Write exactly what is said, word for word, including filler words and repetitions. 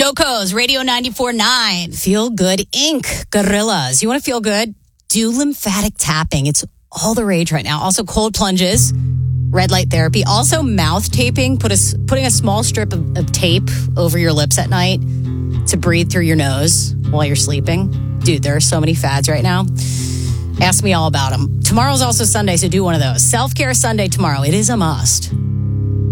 Joco's Radio ninety-four point nine. Feel Good Incorporated. Gorillas. You want to feel good? Do lymphatic tapping. It's all the rage right now. Also cold plunges, red light therapy. Also mouth taping. Put a, putting a small strip of, of tape over your lips at night to breathe through your nose while you're sleeping. Dude, there are so many fads right now. Ask me all about them. Tomorrow's also Sunday, so do one of those. Self-Care Sunday tomorrow. It is a must.